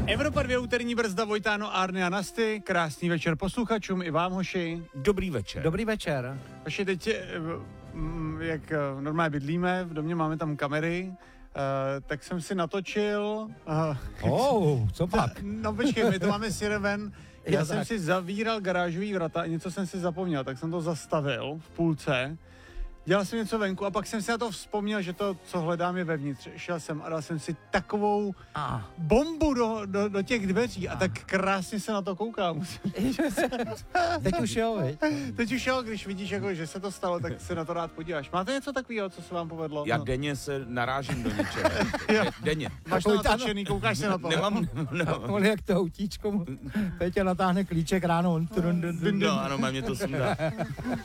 Evropa 2 úterní brzda, Vojtáno, Árny a Nasty. Krásný večer posluchačům i vám, hoši. Dobrý večer. Dobrý večer. Hoši, teď, jak normálně bydlíme, v domě máme tam kamery, tak jsem si natočil... Co pak? No počkej, my to máme si ven. Já jsem tak. si zavíral garážový vrata a něco jsem si zapomněl, tak jsem to zastavil v půlce. Dělal jsem něco venku a pak jsem si na to vzpomněl, že to, co hledám, je vevnitř. Šel jsem a dal jsem si takovou bombu do těch dveří a tak krásně se na to koukám. Teď už jo, viď? Teď už jo, když vidíš, jako, že se to stalo, tak se na to rád podíváš. Máte něco takového, co se vám povedlo? Já denně se narážím do něčeho. Denně. Máš to natočený, koukáš se na to. Nemám. On jak to autíčko, Peťa natáhne klíček ráno. No ano, mě to sundá.